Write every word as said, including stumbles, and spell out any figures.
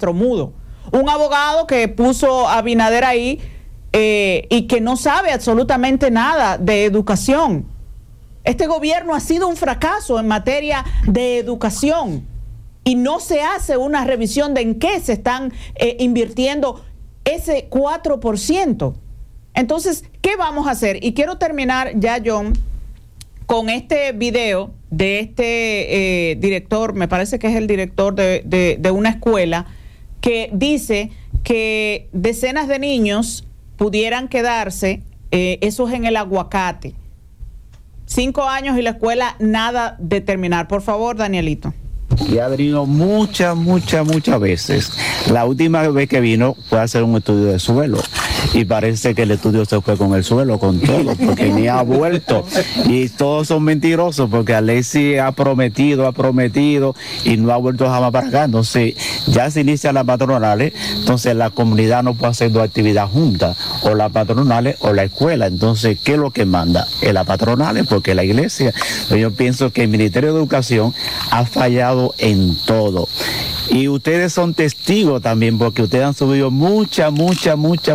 maestro mudo. Un abogado que puso a Abinader ahí eh, y que no sabe absolutamente nada de educación. Este gobierno ha sido un fracaso en materia de educación y no se hace una revisión de en qué se están eh, invirtiendo ese cuatro por ciento. Entonces, ¿qué vamos a hacer? Y quiero terminar ya, John, con este video de este eh, director, me parece que es el director de, de, de una escuela, que dice que decenas de niños pudieran quedarse, eh, eso es en el Aguacate. Cinco años y la escuela nada de terminar. Por favor, Danielito. Ya ha venido muchas, muchas, muchas veces. La última vez que vino fue a hacer un estudio de suelo y parece que el estudio se fue con el suelo, con todo, porque ni ha vuelto. Y todos son mentirosos porque Alexis ha prometido, ha prometido y no ha vuelto jamás para acá. Entonces ya se inician las patronales, entonces la comunidad no puede hacer dos actividades juntas, o las patronales o la escuela. Entonces, ¿qué es lo que manda? Es las patronales, porque la iglesia. Pero yo pienso que el Ministerio de Educación ha fallado en todo. Y ustedes son testigos también, porque ustedes han subido mucha, mucha, mucha